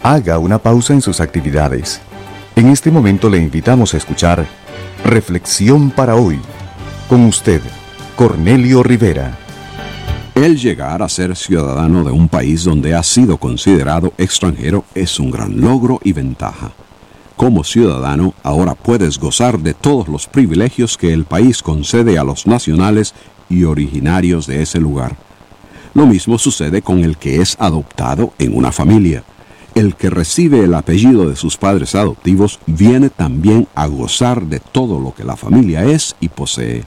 haga una pausa en sus actividades. En este momento le invitamos a escuchar Reflexión para hoy. Con usted, Cornelio Rivera. El llegar a ser ciudadano de un país donde ha sido considerado extranjero es un gran logro y ventaja. Como ciudadano, ahora puedes gozar de todos los privilegios que el país concede a los nacionales y originarios de ese lugar. Lo mismo sucede con el que es adoptado en una familia. El que recibe el apellido de sus padres adoptivos viene también a gozar de todo lo que la familia es y posee.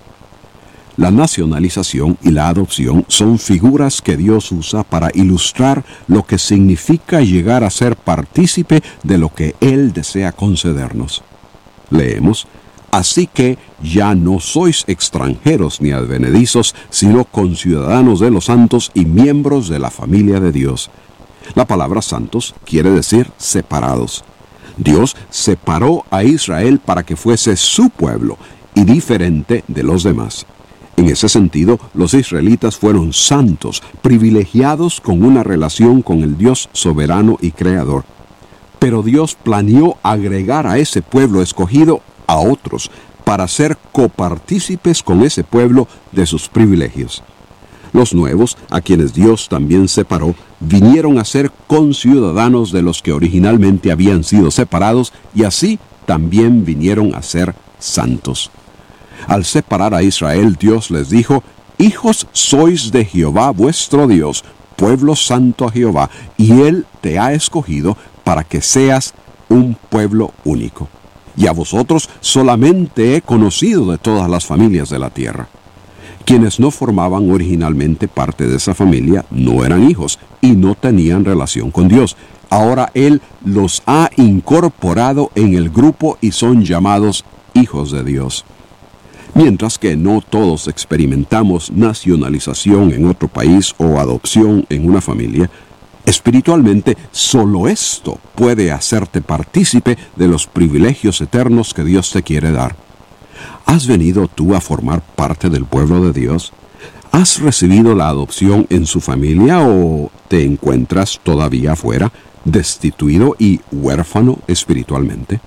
La nacionalización y la adopción son figuras que Dios usa para ilustrar lo que significa llegar a ser partícipe de lo que Él desea concedernos. Leemos: así que ya no sois extranjeros ni advenedizos, sino conciudadanos de los santos y miembros de la familia de Dios. La palabra santos quiere decir separados. Dios separó a Israel para que fuese su pueblo y diferente de los demás. En ese sentido, los israelitas fueron santos, privilegiados con una relación con el Dios soberano y creador. Pero Dios planeó agregar a ese pueblo escogido a otros para ser copartícipes con ese pueblo de sus privilegios. Los nuevos, a quienes Dios también separó, vinieron a ser conciudadanos de los que originalmente habían sido separados y así también vinieron a ser santos. Al separar a Israel, Dios les dijo: hijos sois de Jehová vuestro Dios, pueblo santo a Jehová, y Él te ha escogido para que seas un pueblo único. Y a vosotros solamente he conocido de todas las familias de la tierra. Quienes no formaban originalmente parte de esa familia no eran hijos y no tenían relación con Dios. Ahora Él los ha incorporado en el grupo y son llamados hijos de Dios. Mientras que no todos experimentamos nacionalización en otro país o adopción en una familia, espiritualmente solo esto puede hacerte partícipe de los privilegios eternos que Dios te quiere dar. ¿Has venido tú a formar parte del pueblo de Dios? ¿Has recibido la adopción en su familia o te encuentras todavía afuera, destituido y huérfano espiritualmente?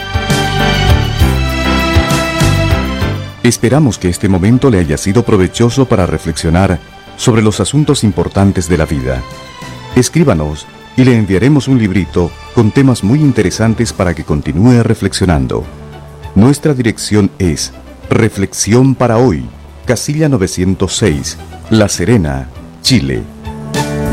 Esperamos que este momento le haya sido provechoso para reflexionar sobre los asuntos importantes de la vida. Escríbanos y le enviaremos un librito con temas muy interesantes para que continúe reflexionando. Nuestra dirección es Reflexión para Hoy, Casilla 906, La Serena, Chile.